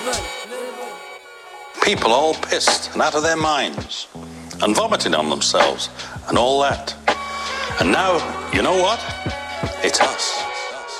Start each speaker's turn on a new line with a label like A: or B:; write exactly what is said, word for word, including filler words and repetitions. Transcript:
A: People all pissed and out of their minds and vomiting on themselves and all that. And now, you know what? It's us.